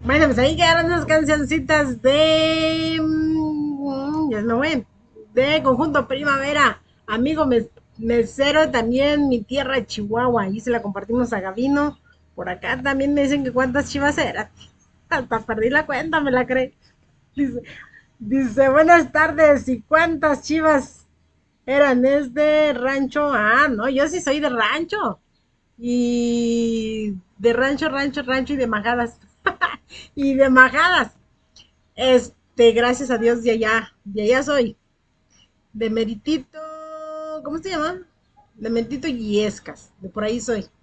Bueno, pues ahí quedaron unas cancioncitas de... ya no voy. De Conjunto Primavera. Amigo mesero, también mi tierra Chihuahua. Ahí se la compartimos a Gavino. Por acá también me dicen que cuántas chivas eran. Hasta perdí la cuenta, me la cree. Dice, dice, buenas tardes. ¿Y cuántas chivas eran? ¿Es de rancho? Ah, no, yo sí soy de rancho. Y de rancho, rancho, rancho y de majadas. Y de majadas. Gracias a Dios de allá soy. De Meritito, ¿cómo se llama? De Meritito Yescas, de por ahí soy.